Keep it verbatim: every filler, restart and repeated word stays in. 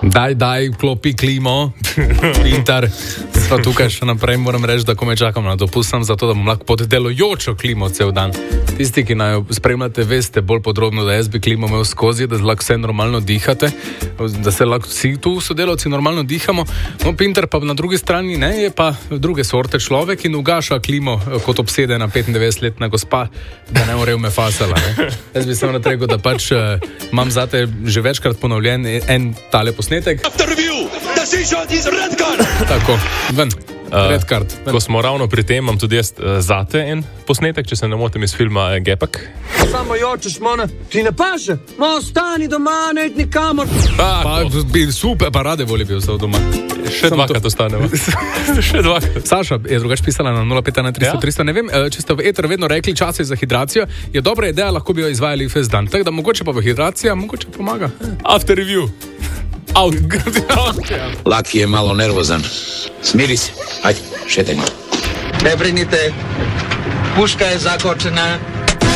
Daj, daj, klopi klimo, Pintar. Sva tukaj še naprej, moram reči, da ko me čakam na dopust, sem zato, da bom lahko pod delujočo klimo cel dan. Tisti, ki naj spremljate, veste bolj podrobno, da jaz bi klimo imel skozi, da lahko vse normalno dihate, da se lahko vsi tu sodelavci normalno dihamo. No, Pintar pa na drugi strani ne, je pa druge sorte človek in ugaša klimo kot obsedena petindevetdesetletna gospa, da ne more me fasala. Ne? Jaz bi samo rekel, da pač uh, imam zate že večkrat ponovljen en tale posnetek. Tako, ven. Red card. Ko smo ravno pri tem, imam tudi jaz uh, zate en posnetek, če se ne motim iz filma Gepek. Samo jočeš, mona, ti ne paše? No, ostani doma, ne id nikamor. Pa, bi super, pa rade voli bi ostal doma. Še dvakrat ostanemo. Še dvakrat. Saša je drugač pisala na nula pet ena tristo tristo. Ne vem, če ste v eter vedno rekli časi za hidracijo, je dobra ideja, lahko bi jo izvajali ves dan. Tako da mogoče pa v hidracija, mogoče pomaga. After review. Out. Laki je malo nervozan. Smiri se. Ajde, šetajmo. Ne brinite, puška je zakočena.